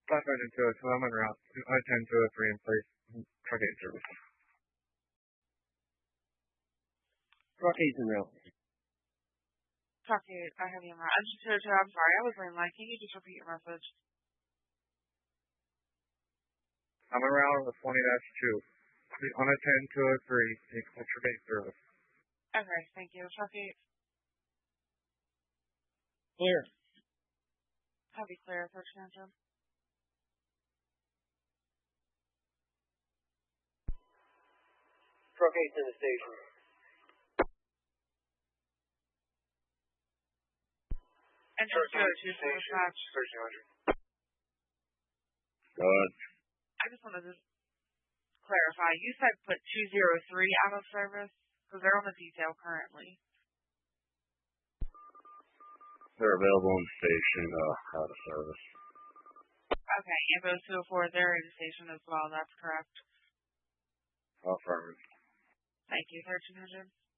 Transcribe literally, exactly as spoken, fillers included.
five hundred two oh two, I'm en route. I ten two oh three in place. Truck eight service. Truck eight's en route. Truck eight, I have you in route. I'm just here too. I'm sorry. I was laying like, can you just repeat your message? I'm en route on the twenty dash two. On a ten two oh three, truck eight service. Okay, thank you. Truck eight. Clear. Heavy clear, thirteen hundred. Truck eight's in the station. And just go to dispatch. thirteen hundred. Good. I just wanted to clarify. You said put two oh three out of service? Because they're on the detail currently. They're available in the station, uh, out of service. Okay, and those two oh four, they're in the station as well. That's correct. Affirmative. Thank you. thirteen hundred.